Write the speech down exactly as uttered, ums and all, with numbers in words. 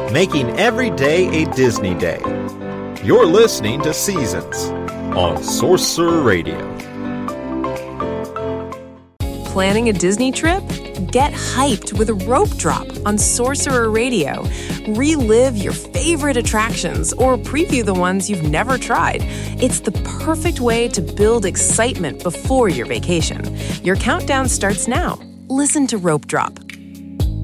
making every day a Disney day. You're listening to Seasons on Sorcerer Radio. Planning a Disney trip? Get hyped with a Rope Drop on Sorcerer Radio. Relive your favorite attractions or preview the ones you've never tried. It's the perfect way to build excitement before your vacation. Your countdown starts now. Listen to Rope Drop